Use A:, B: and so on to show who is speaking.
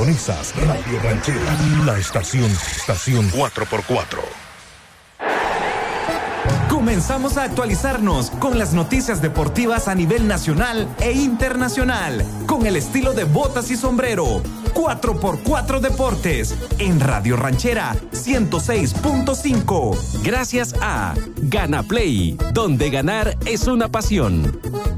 A: Sintonizas Radio Ranchera, la estación 4x4.
B: Comenzamos a actualizarnos con las noticias deportivas a nivel nacional e internacional, con el estilo de botas y sombrero. 4x4 Deportes, en Radio Ranchera 106.5.
C: Gracias a Gana Play, donde ganar es una pasión.